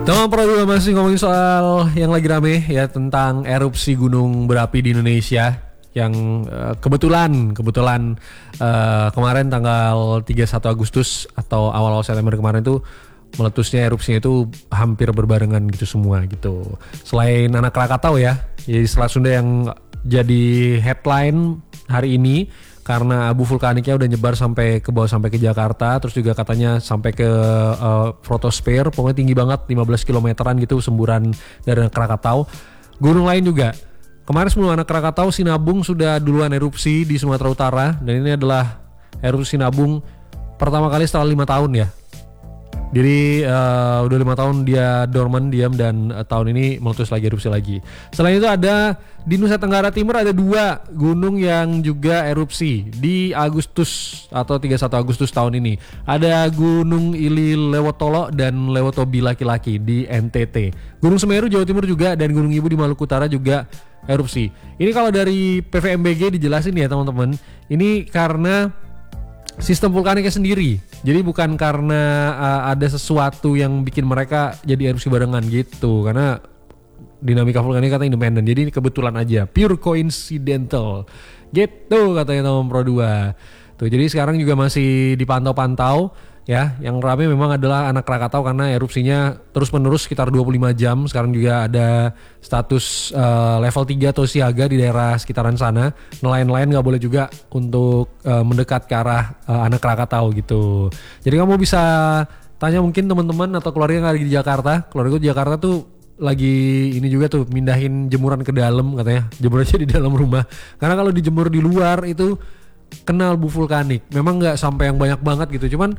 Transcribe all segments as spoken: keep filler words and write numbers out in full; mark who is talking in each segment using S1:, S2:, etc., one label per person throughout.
S1: Teman Pro dua masih ngomongin soal yang lagi rame ya, tentang erupsi gunung berapi di Indonesia yang uh, kebetulan kebetulan uh, kemarin tanggal tiga puluh satu Agustus atau awal-awal September kemarin tuh meletusnya erupsinya itu hampir berbarengan gitu semua gitu. Selain anak Krakatau ya, jadi Selat Sunda yang jadi headline hari ini karena abu vulkaniknya udah nyebar sampai ke bawah, sampai ke Jakarta, terus juga katanya sampai ke uh, fotosfer, pokoknya tinggi banget, lima belas kilometeran gitu semburan dari anak Krakatau. Gunung lain juga. Kemarin sebelum anak Krakatau, Sinabung sudah duluan erupsi di Sumatera Utara, dan ini adalah erupsi Sinabung pertama kali setelah lima tahun ya. Jadi uh, udah lima tahun dia dorman, diam, dan uh, tahun ini meletus lagi, erupsi lagi. Selain itu ada di Nusa Tenggara Timur ada dua gunung yang juga erupsi di Agustus atau tiga puluh satu Agustus tahun ini. Ada Gunung Ili Lewotolo dan Lewotobi Laki-Laki di N T T. Gunung Semeru Jawa Timur juga, dan Gunung Ibu di Maluku Utara juga erupsi. Ini kalau dari P V M B G dijelasin ya teman-teman, ini karena sistem vulkaniknya sendiri. Jadi bukan karena uh, ada sesuatu yang bikin mereka jadi erupsi barengan gitu. Karena dinamika vulkanik katanya independen. Jadi ini kebetulan aja, pure coincidental. Gitu katanya teman Pro dua. Tuh, jadi sekarang juga masih dipantau-pantau ya. Yang rame memang adalah anak Krakatau karena erupsinya terus-menerus sekitar dua puluh lima jam. Sekarang juga ada status uh, level tiga atau siaga di daerah sekitaran sana. Nelayan-nelayan nggak boleh juga untuk uh, mendekat ke arah uh, anak Krakatau gitu. Jadi kamu bisa tanya mungkin teman-teman atau keluarga yang lagi di Jakarta. Keluarga di Jakarta tuh lagi ini juga tuh mindahin jemuran ke dalam katanya. Jemur aja di dalam rumah. Karena kalau dijemur di luar itu kena abu vulkanik. Memang nggak sampai yang banyak banget gitu. Cuman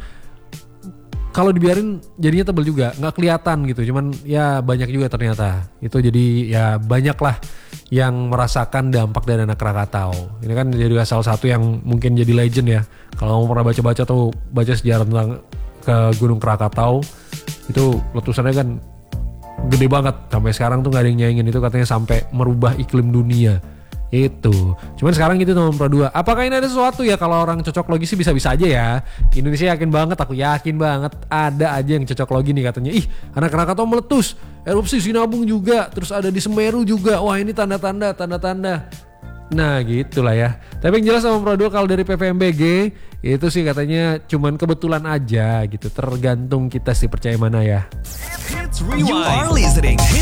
S1: kalau dibiarin jadinya tebel juga, nggak kelihatan gitu. Cuman ya banyak juga ternyata. Itu jadi ya banyak lah yang merasakan dampak dari anak Krakatau. Ini kan jadi salah satu yang mungkin jadi legend ya. Kalau kamu pernah baca-baca atau baca sejarah tentang ke Gunung Krakatau, itu letusannya kan gede banget. Sampai sekarang tuh nggak ada yang nyaingin, itu katanya sampai merubah iklim dunia. Itu. Cuman sekarang gitu teman Pro dua. Apakah ini ada sesuatu ya? Kalau orang cocok logi sih bisa-bisa aja ya. Indonesia yakin banget, aku yakin banget ada aja yang cocok logi nih katanya. Ih, anak Krakatau meletus, erupsi Sinabung juga, terus ada di Semeru juga. Wah, ini tanda-tanda, tanda-tanda. Nah, gitulah ya. Tapi yang jelas teman Pro dua kalau dari P V M B G itu sih katanya cuman kebetulan aja gitu. Tergantung kita sih percaya mana ya.
S2: You are listening